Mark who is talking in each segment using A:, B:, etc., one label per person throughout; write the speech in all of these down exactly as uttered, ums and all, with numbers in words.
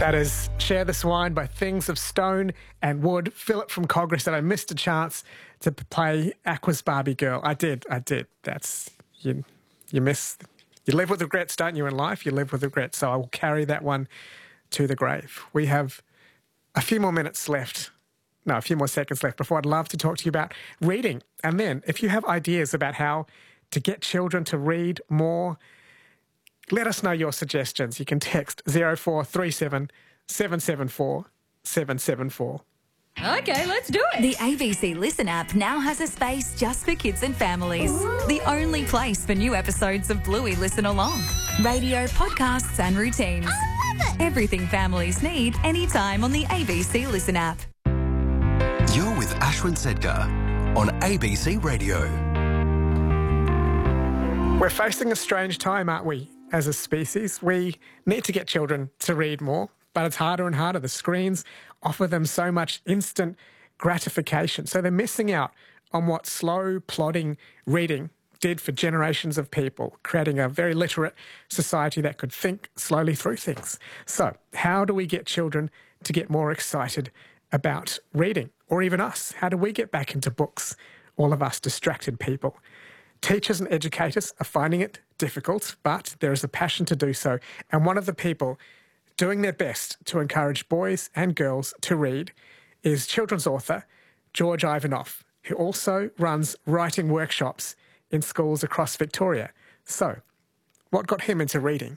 A: That is Share This Wine by Things of Stone and Wood. Philip from Congress said I missed a chance to play Aqua's Barbie Girl. I did, I did. That's, you, you miss, you live with regrets, don't you, in life? You live with regrets. So I will carry that one to the grave. We have a few more minutes left. No, a few more seconds left before I'd love to talk to you about reading. And then if you have ideas about how to get children to read more, let us know your suggestions. You can text zero four three seven, seven seven four, seven seven four.
B: Okay, let's do it.
C: The A B C Listen app now has a space just for kids and families. Ooh. The only place for new episodes of Bluey Listen Along. Radio, podcasts and routines.
B: I love it.
C: Everything families need anytime on the A B C Listen app.
D: You're with Ashwin Sedkar on A B C Radio.
A: We're facing a strange time, aren't we? As a species, we need to get children to read more, but it's harder and harder. The screens offer them so much instant gratification, so they're missing out on what slow, plodding reading did for generations of people, creating a very literate society that could think slowly through things. So how do we get children to get more excited about reading, or even us? How do we get back into books, all of us distracted people? Teachers and educators are finding it difficult, but there is a passion to do so. And one of the people doing their best to encourage boys and girls to read is children's author George Ivanoff, who also runs writing workshops in schools across Victoria. So, what got him into reading?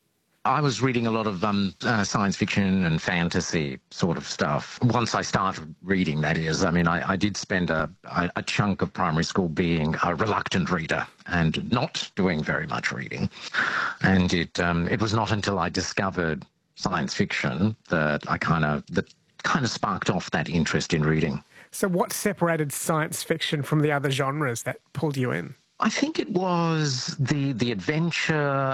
E: I was reading a lot of um, uh, science fiction and fantasy sort of stuff. Once I started reading, that is. I mean, I, I did spend a, a, a chunk of primary school being a reluctant reader and not doing very much reading. And it um, it was not until I discovered science fiction that I kind of that kind of sparked off that interest in reading.
A: So what separated science fiction from the other genres that pulled you in?
E: I think it was the the adventure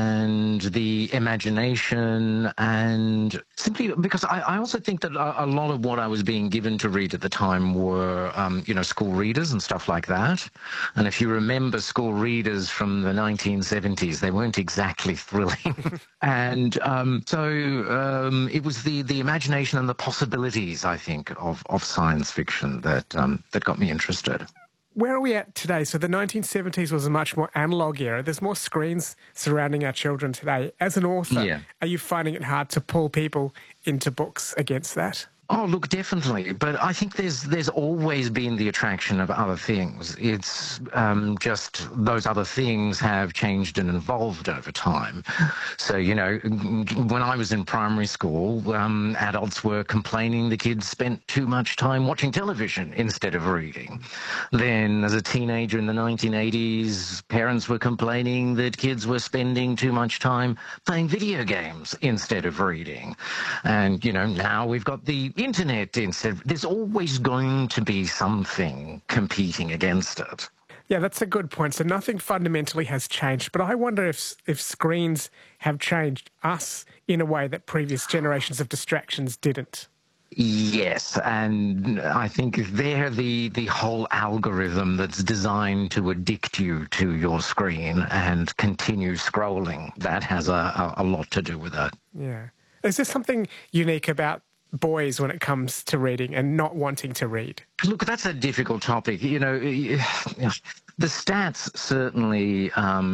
E: and the imagination, and simply because I, I also think that a, a lot of what I was being given to read at the time were, um, you know, school readers and stuff like that. And if you remember school readers from the nineteen seventies, they weren't exactly thrilling. and um, so um, it was the, the imagination and the possibilities, I think, of, of science fiction that um, that got me interested.
A: Where are we at today? So the nineteen seventies was a much more analogue era. There's more screens surrounding our children today. As an author,
E: yeah.
A: Are you finding it hard to pull people into books against that?
E: Oh, look, definitely. But I think there's there's always been the attraction of other things. It's um, just those other things have changed and evolved over time. So, you know, when I was in primary school, um, adults were complaining the kids spent too much time watching television instead of reading. Then, as a teenager in the nineteen eighties, parents were complaining that kids were spending too much time playing video games instead of reading. And, you know, now we've got the internet instead. There's always going to be something competing against it.
A: Yeah, that's a good point. So nothing fundamentally has changed, but I wonder if if screens have changed us in a way that previous generations of distractions didn't.
E: Yes, and I think they're the, the whole algorithm that's designed to addict you to your screen and continue scrolling. That has a, a, a lot to do with it.
A: Yeah. Is there something unique about boys when it comes to reading and not wanting to read?
E: Look, that's a difficult topic. You know, the stats certainly um,